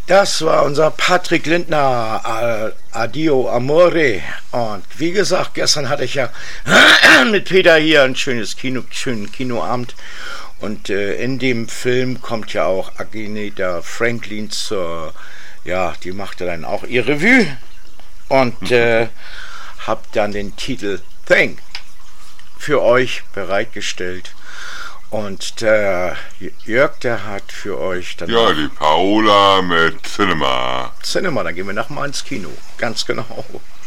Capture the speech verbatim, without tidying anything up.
Das war unser Patrick Lindner, Addio Amore. Und wie gesagt, gestern hatte ich ja mit Peter hier ein schönes Kino, schönen Kinoabend. Und äh, in dem Film kommt ja auch Agnetha Franklin zur, ja, die machte dann auch ihr Revue. Und äh, hab dann den Titel Thing für euch bereitgestellt. Und der Jörg, der hat für euch dann... Ja, die Paola mit Cinema. Cinema, dann gehen wir nochmal ins Kino. Ganz genau.